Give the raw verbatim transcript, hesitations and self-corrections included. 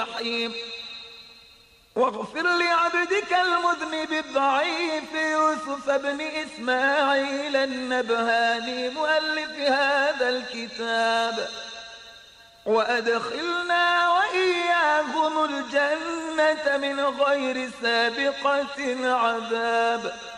الرحيم. واغفر لعبدك المذنب الضعيف يوسف بن إسماعيل النبهاني مؤلف هذا الكتاب، وأدخلنا وإياهم الجنة من غير سابقة عذاب.